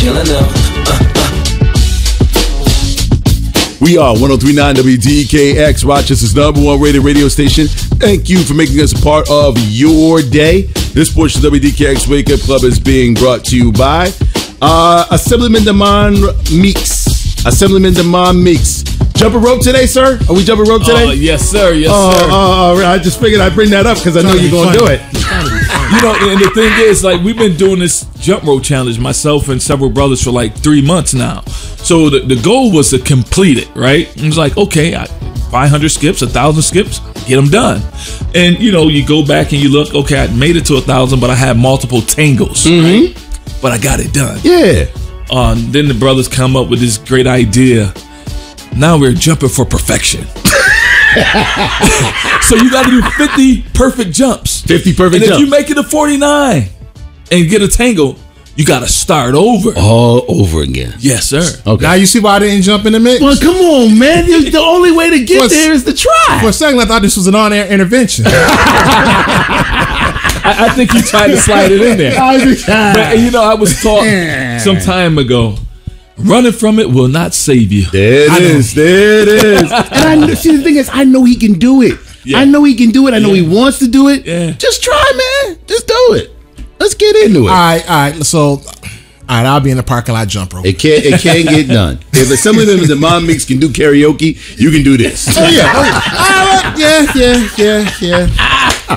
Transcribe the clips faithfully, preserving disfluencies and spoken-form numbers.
killing them. Uh, uh. We are one oh three point nine W D K X, Rochester's number one rated radio station. Thank you for making us a part of your day. This portion of W D K X Wake Up Club is being brought to you by uh, Assemblyman Damon Meeks. Assemblyman Damon Meeks. Jumping rope today, sir? Are we jumping rope today? Uh, yes, sir. Yes, uh, sir. Uh, I just figured I'd bring that up because I know you're going to do it. You know, and the thing is, like, we've been doing this jump rope challenge, myself and several brothers, for like three months now. So the, the goal was to complete it, right? It was like, okay, I, five hundred skips, one thousand skips, get them done. And, you know, you go back and you look, okay, I made it to one thousand, but I had multiple tangles, mm-hmm. right? But I got it done. Yeah. Uh, then the brothers come up with this great idea. Now we're jumping for perfection. So you got to do fifty perfect jumps. fifty perfect and jumps. And if you make it to forty-nine and get a tangle, you got to start over. All over again. Yes, sir. Okay. Now you see why I didn't jump in the mix? Well, come on, man. The only way to get there is to try. For a second, I thought this was an on-air intervention. I, I think you tried to slide it in there. But, you know, I was taught some time ago, running from it will not save you. There it I is. There it is. And I know, see, the thing is, I know he can do it. Yeah. I know he can do it. I know yeah. he wants to do it. Yeah. Just try, man. Just do it. Let's get into it. All right, all right. So, all right, I'll be in the parking lot jump rope. It can't. It can't get done. If Assemblyman of the Mom Mix can do karaoke, you can do this. Oh yeah. Oh, yeah. Uh, yeah. Yeah. Yeah. Yeah.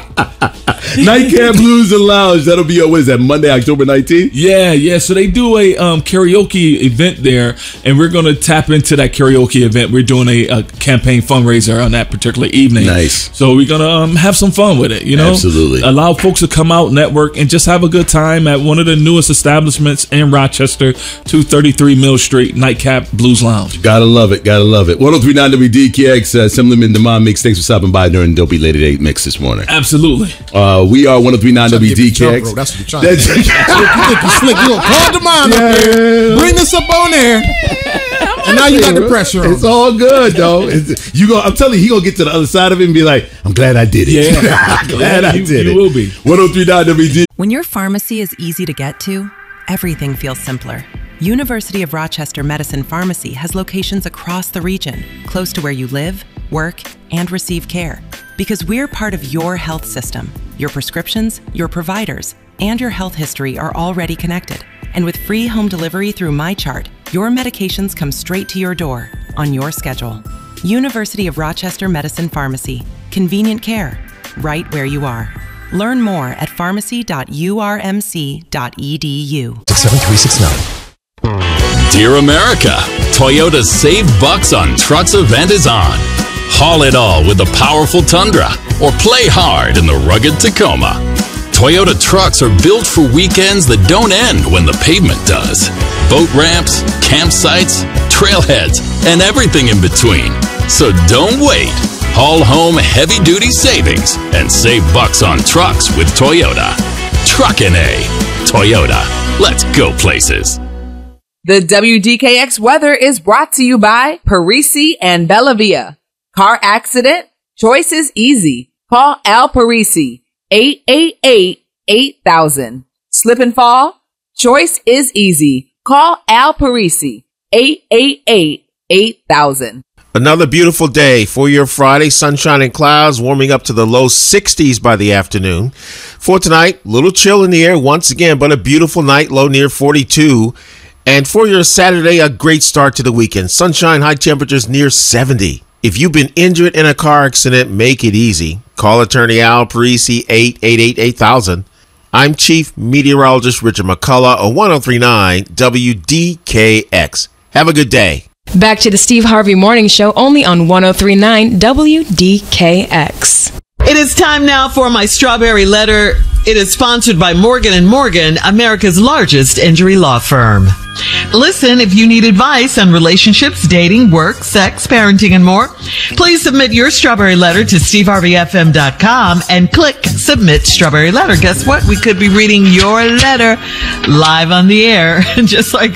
Nightcap Blues and Lounge. That'll be what is that? Monday, October nineteenth. Yeah, yeah. So they do a um, karaoke event there, and we're gonna tap into that karaoke event. We're doing a, a campaign fundraiser on that particular evening. Nice. So we're gonna um, have some fun with it. You know, absolutely. Allow folks to come out, network, and just have a good time at one of the newest establishments in Rochester, two thirty-three Mill Street, Nightcap Blues Lounge. Gotta love it. Gotta love it. one oh three point nine W D K X. Uh, Assemblyman Damon Mix. Thanks for stopping by during Dopey Lady Day Mix this morning. Absolutely. Uh, we are one oh three point nine W D K X. That's what you're trying to do. You think you slick. You gonna call the mind up there. Bring this up on there. And now you got the pressure on. It's all good, though. It's, you go, I'm telling you, he going to get to the other side of it and be like, I'm glad I did it. Yeah. I'm glad yeah, I you, did you it. You will be. one oh three point nine W D. When your pharmacy is easy to get to, everything feels simpler. University of Rochester Medicine Pharmacy has locations across the region, close to where you live, work, and receive care. Because we're part of your health system. Your prescriptions, your providers, and your health history are already connected. And with free home delivery through MyChart, your medications come straight to your door on your schedule. University of Rochester Medicine Pharmacy. Convenient care, right where you are. Learn more at pharmacy dot u r m c dot e d u. six seven three six nine. Dear America, Toyota's Save Bucks on Trucks event is on. Haul it all with the powerful Tundra or play hard in the rugged Tacoma. Toyota trucks are built for weekends that don't end when the pavement does. Boat ramps, campsites, trailheads, and everything in between. So don't wait. Haul home heavy-duty savings and save bucks on trucks with Toyota. Truckin' A. Toyota. Let's go places. The W D K X weather is brought to you by Parisi and Bellavia. Car accident? Choice is easy. Call Al Parisi, eight eight eight, eight thousand. Slip and fall? Choice is easy. Call Al Parisi, eight eight eight, eight thousand. Another beautiful day for your Friday. Sunshine and clouds warming up to the low sixties by the afternoon. For tonight, little chill in the air once again, but a beautiful night, low near forty-two. And for your Saturday, a great start to the weekend. Sunshine, high temperatures near seventy. If you've been injured in a car accident, make it easy. Call attorney Al Parisi, eight eight eight, eight thousand. I'm Chief Meteorologist Richard McCullough of one oh three point nine W D K X. Have a good day. Back to the Steve Harvey Morning Show, only on one oh three point nine W D K X. It is time now for my Strawberry Letter. It is sponsored by Morgan and Morgan, America's largest injury law firm. Listen, if you need advice on relationships, dating, work, sex, parenting, and more, please submit your Strawberry Letter to steve harvey f m dot com and click Submit Strawberry Letter. Guess what? We could be reading your letter live on the air, just like